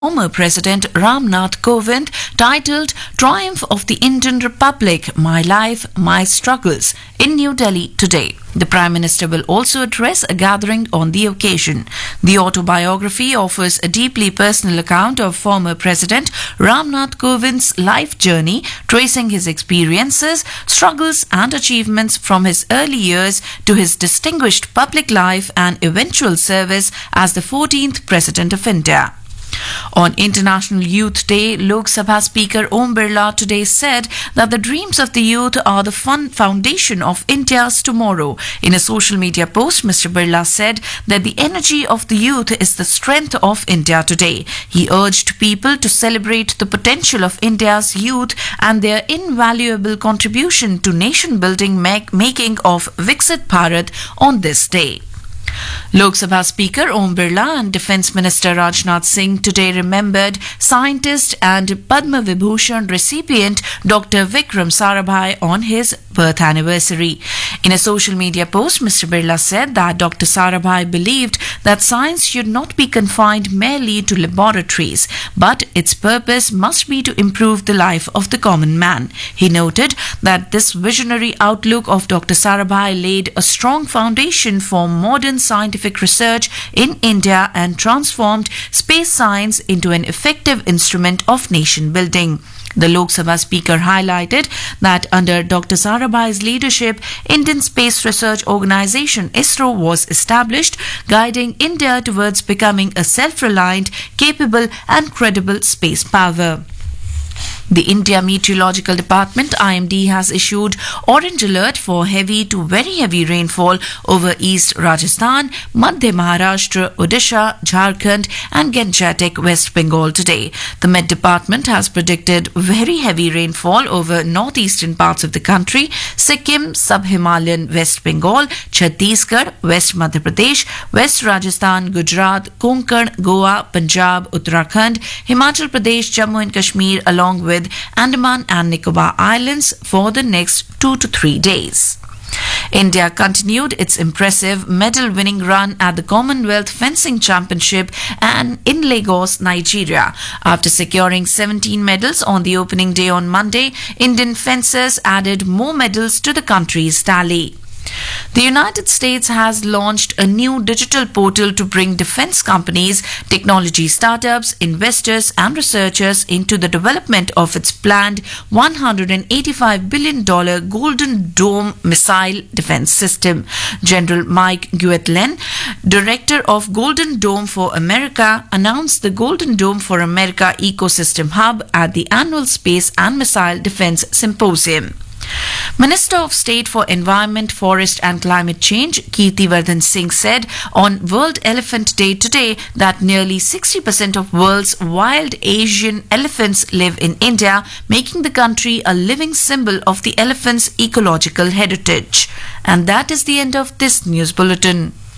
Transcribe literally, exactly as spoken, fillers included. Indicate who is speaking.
Speaker 1: former President Ram Nath Kovind, titled Triumph of the Indian Republic, My Life, My Struggles, in New Delhi today. The Prime Minister will also address a gathering on the occasion. The autobiography offers a deeply personal account of former President Ram Nath Kovind's life journey, tracing his experiences, struggles and achievements from his early years to his distinguished public life and eventual service as the fourteenth President of India. On International Youth Day, Lok Sabha Speaker Om Birla today said that the dreams of the youth are the fun foundation of India's tomorrow. In a social media post, Mister Birla said that the energy of the youth is the strength of India today. He urged people to celebrate the potential of India's youth and their invaluable contribution to nation building make- making of Viksit Bharat on this day. Lok Sabha Speaker Om Birla and Defence Minister Rajnath Singh today remembered scientist and Padma Vibhushan recipient Doctor Vikram Sarabhai on his birth anniversary. In a social media post, Mister Birla said that Doctor Sarabhai believed that science should not be confined merely to laboratories, but its purpose must be to improve the life of the common man. He noted that this visionary outlook of Doctor Sarabhai laid a strong foundation for modern scientific research in India and transformed space science into an effective instrument of nation building. The Lok Sabha Speaker highlighted that under Doctor Sarabhai's leadership, Indian Space Research Organisation ISRO was established, guiding India towards becoming a self-reliant, capable and credible space power. The India Meteorological Department I M D has issued orange alert for heavy to very heavy rainfall over East Rajasthan, Madhya Maharashtra, Odisha, Jharkhand and Gangetic West Bengal today. The Met Department has predicted very heavy rainfall over northeastern parts of the country, Sikkim, Sub-Himalayan West Bengal, Chhattisgarh, West Madhya Pradesh, West Rajasthan, Gujarat, Konkan, Goa, Punjab, Uttarakhand, Himachal Pradesh, Jammu and Kashmir along with Andaman and Nicobar Islands for the next two to three days. India continued its impressive medal-winning run at the Commonwealth Fencing Championship and in Lagos, Nigeria. After securing seventeen medals on the opening day on Monday, Indian fencers added more medals to the country's tally. The United States has launched a new digital portal to bring defense companies, technology startups, investors and researchers into the development of its planned one hundred eighty-five billion dollars Golden Dome missile defense system. General Mike Guetlein, director of Golden Dome for America, announced the Golden Dome for America Ecosystem Hub at the annual Space and Missile Defense Symposium. Minister of State for Environment, Forest and Climate Change, Kirti Vardhan Singh, said on World Elephant Day today that nearly sixty percent of world's wild Asian elephants live in India, making the country a living symbol of the elephant's ecological heritage. And that is the end of this news bulletin.